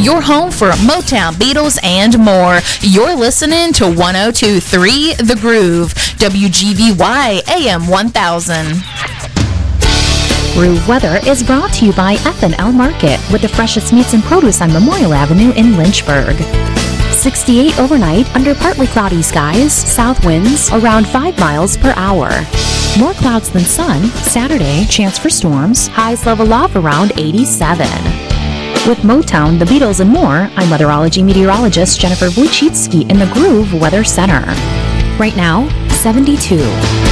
your home for Motown, Beatles, and more. You're listening to 102.3 The Groove, WGVY AM 1000. Groove Weather is brought to you by F&L Market with the freshest meats and produce on Memorial Avenue in Lynchburg. 68 overnight under partly cloudy skies, south winds around 5 miles per hour. More clouds than sun. Saturday, chance for storms. Highs level off around 87. With Motown, the Beatles, and more, I'm weatherology meteorologist Jennifer Wojcicki in the Groove Weather Center. Right now, 72.